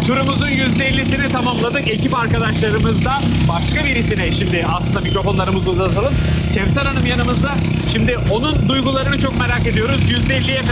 Turumuzun %50'sini tamamladık. Ekip arkadaşlarımızla başka birisine şimdi aslında mikrofonlarımızı uzatalım. Kevser Hanım yanımızda. Şimdi onun duygularını çok merak ediyoruz. %50'ye